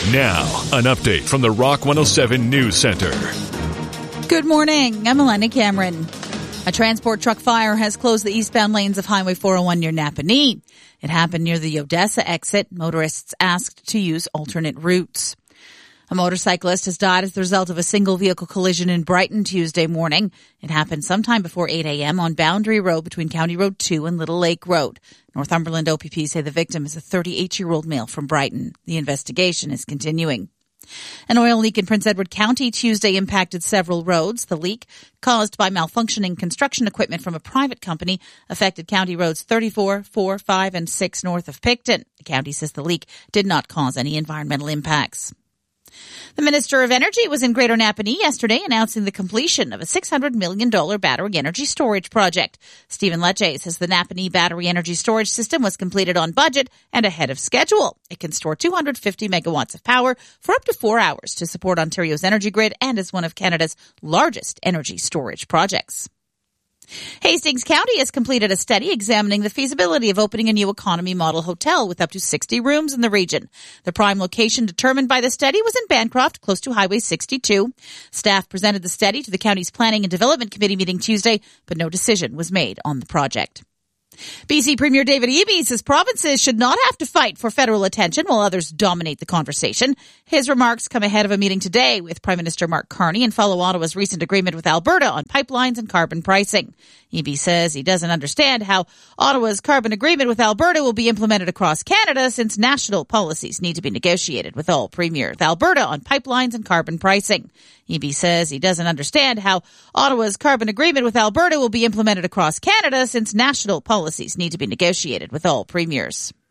Now, an update from the Rock 107 News Center. Good morning. I'm Elena Cameron. A transport truck fire has closed the eastbound lanes of Highway 401 near Napanee. It happened near the Odessa exit. Motorists asked to use alternate routes. A motorcyclist has died as the result of a single-vehicle collision in Brighton Tuesday morning. It happened sometime before 8 a.m. on Boundary Road between County Road 2 and Little Lake Road. Northumberland OPP say the victim is a 38-year-old male from Brighton. The investigation is continuing. An oil leak in Prince Edward County Tuesday impacted several roads. The leak, caused by malfunctioning construction equipment from a private company, affected County Roads 34, 4, 5, and 6 north of Picton. The county says the leak did not cause any environmental impacts. The Minister of Energy was in Greater Napanee yesterday announcing the completion of a $600 million battery energy storage project. Stephen Lecce says the Napanee battery energy storage system was completed on budget and ahead of schedule. It can store 250 megawatts of power for up to 4 hours to support Ontario's energy grid and is one of Canada's largest energy storage projects. Hastings County has completed a study examining the feasibility of opening a new economy model hotel with up to 60 rooms in the region. The prime location determined by the study was in Bancroft, close to Highway 62. Staff presented the study to the county's Planning and Development Committee meeting Tuesday, but no decision was made on the project. BC Premier David Eby says provinces should not have to fight for federal attention while others dominate the conversation. His remarks come ahead of a meeting today with Prime Minister Mark Carney and follow Ottawa's recent agreement with Alberta on pipelines and carbon pricing. Eby says he doesn't understand how Ottawa's carbon agreement with Alberta will be implemented across Canada since national policies need to be negotiated with all premiers. Alberta on pipelines and carbon pricing. Eby says he doesn't understand how Ottawa's carbon agreement with Alberta will be implemented across Canada since national policies need to be negotiated with all premiers.